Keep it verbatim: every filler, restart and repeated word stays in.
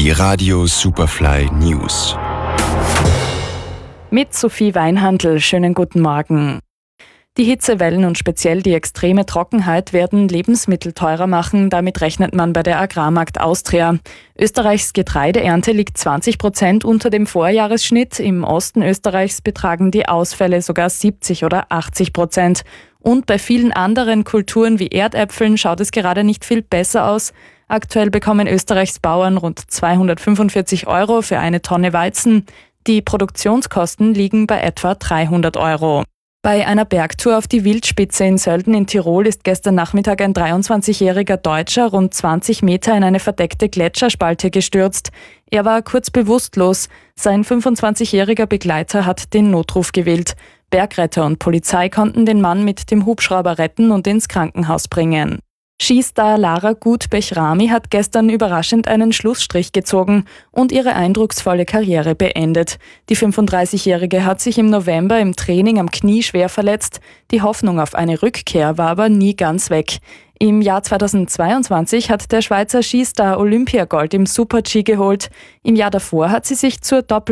Die Radio Superfly News. Mit Sophie Weinhandl, schönen guten Morgen. Die Hitzewellen und speziell die extreme Trockenheit werden Lebensmittel teurer machen, damit rechnet man bei der Agrarmarkt Austria. Österreichs Getreideernte liegt zwanzig Prozent unter dem Vorjahresschnitt, im Osten Österreichs betragen die Ausfälle sogar siebzig oder achtzig Prozent. Und bei vielen anderen Kulturen wie Erdäpfeln schaut es gerade nicht viel besser aus. Aktuell bekommen Österreichs Bauern rund zweihundertfünfundvierzig Euro für eine Tonne Weizen. Die Produktionskosten liegen bei etwa dreihundert Euro. Bei einer Bergtour auf die Wildspitze in Sölden in Tirol ist gestern Nachmittag ein dreiundzwanzigjähriger Deutscher rund zwanzig Meter in eine verdeckte Gletscherspalte gestürzt. Er war kurz bewusstlos. Sein fünfundzwanzigjähriger Begleiter hat den Notruf gewählt. Bergretter und Polizei konnten den Mann mit dem Hubschrauber retten und ins Krankenhaus bringen. Skistar Lara Gut-Bechrami hat gestern überraschend einen Schlussstrich gezogen und ihre eindrucksvolle Karriere beendet. Die fünfunddreißigjährige hat sich im November im Training am Knie schwer verletzt. Die Hoffnung auf eine Rückkehr war aber nie ganz weg. Im Jahr zweitausendzweiundzwanzig hat der Schweizer Skistar Olympiagold im Super-G geholt. Im Jahr davor hat sie sich zur Doppel